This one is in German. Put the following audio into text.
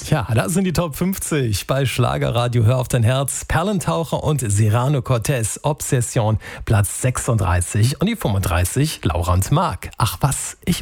Ja, das sind die Top 50 bei Schlagerradio Hör auf dein Herz. Perlentaucher und Cyrano Cortez, Obsession, Platz 36 und die 35, Laura und Marc. Ach was, ich